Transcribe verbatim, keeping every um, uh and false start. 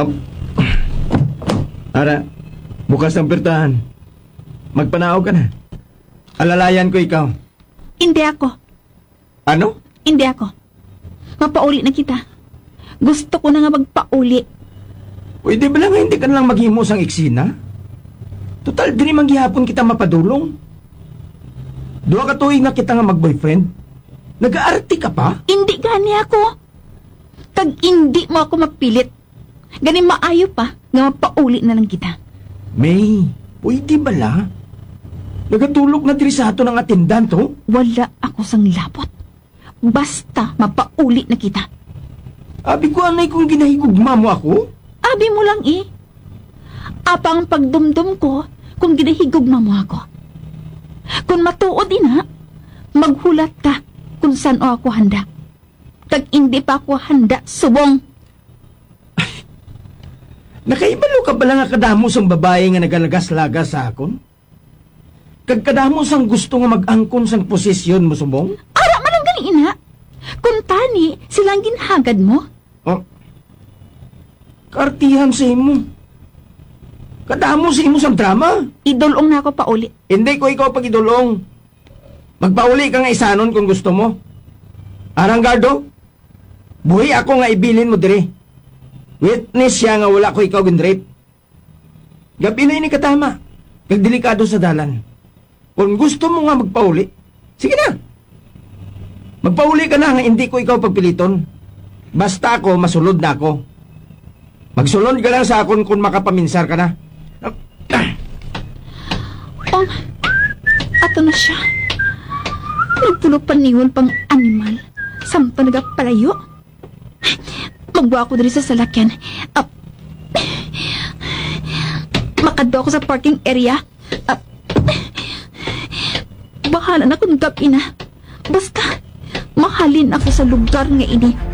Um, Ara, bukas ang pertahan. Magpanaaw ka na. Alalayan ko ikaw. Hindi ako. Ano? Hindi ako. Mapauli na kita. Gusto ko na nga magpauli. Pwede ba lang hindi ka lang maghimo sang eksina? Total, diri man gihapon kita mapadulong. Duha ka tuig na kita nga mag-boyfriend. Nag-aarti ka pa? Hindi gani ako. Kag hindi mo ako mapilit. Gani maayo pa nga mapauli na lang kita. May, pwede ba la? Nagatulog na diri sa ato ng atindan to? Wala ako sang labot. Basta mapauli na kita. Abi ko anay kung ginahigugma mo ako? Abi mo lang eh. Apang pagdumdum ko kung ginahigugma mo ako. Kung matuod ina, maghulat ka kung saan o ako handa. Kag hindi pa ako handa, subong. Nakaibalo ka ba lang nga kadamos ang babae nga nagalagas-lagas sa akon? Kag kadamos ang gusto nga mag-angkon sang posisyon mo, subong? Ara man ang gali ina. Kung tani, silang ginhagad mo. Oh, kartihan sa imo. Kadamo sa imo sang drama. Idulong na ako pauli. Hindi ko ikaw pag-idulong. Magpauli ka nga isanon kung gusto mo. Aranggardo, buhi ako nga ibilin mo dire. Witness siya nga wala ko ikaw ginrape. Gabi na ini katama. Kag delikado sa dalan. Kung gusto mo nga magpauli, sige na. Magpauli ka na nga hindi ko ikaw pagpiliton. Basta ako, masulod na ako. Magsulod ka lang sa akon kung makapaminsar ka na. Oh, ato na siya. Nagpulo paniwol pang animal. Sampa nagapalayo. Magbuha ako diri sa salakyan. Uh, makadto ako sa parking area. Uh, bahala na kung gabi na. Basta, mahalin ako sa lugar nga ini.